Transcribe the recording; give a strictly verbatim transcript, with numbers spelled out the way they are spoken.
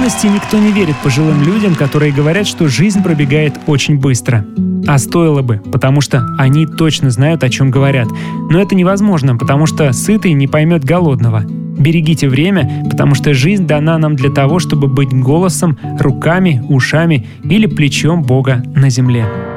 действительности никто не верит пожилым людям, которые говорят, что жизнь пробегает очень быстро. А стоило бы, потому что они точно знают, о чем говорят. Но это невозможно, потому что сытый не поймет голодного. Берегите время, потому что жизнь дана нам для того, чтобы быть голосом, руками, ушами или плечом Бога на земле.